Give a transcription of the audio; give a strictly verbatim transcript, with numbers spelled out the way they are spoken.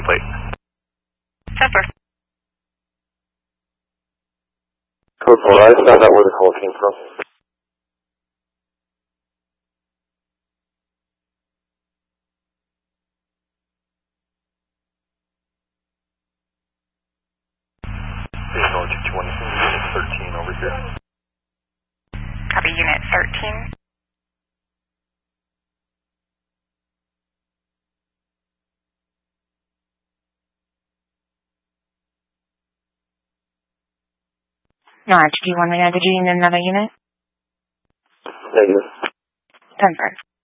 plate. ten four. Code four, I found out where the call came from. Visual two two one, unit thirteen over here. Copy, unit thirteen. No, do you want me to add the G in another unit? Negative. ten four.